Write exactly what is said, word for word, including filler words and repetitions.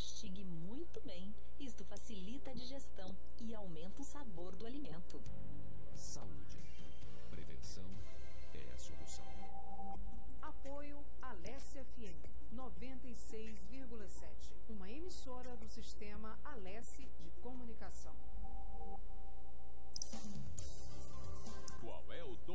mastigue muito bem. Isto facilita a digestão e aumenta o sabor do alimento.